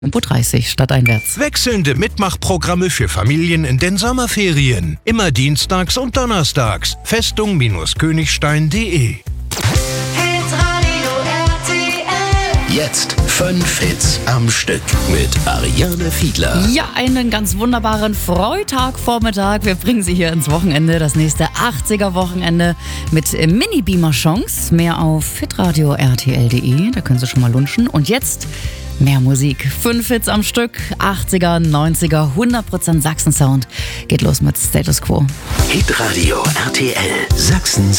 5:30 stadteinwärts. Wechselnde Mitmachprogramme für Familien in den Sommerferien. Immer dienstags und donnerstags. Festung-Königstein.de. Jetzt 5 Hits am Stück mit Ariane Fiedler. Ja, einen ganz wunderbaren Freitagvormittag. Wir bringen Sie hier ins Wochenende, das nächste 80er-Wochenende mit Mini-Beamer-Chance. Mehr auf hitradio rtl.de, da können Sie schon mal lunchen. Und jetzt mehr Musik. 5 Hits am Stück, 80er, 90er, 100% Sachsen-Sound. Geht los mit Status Quo. Hitradio RTL Sachsen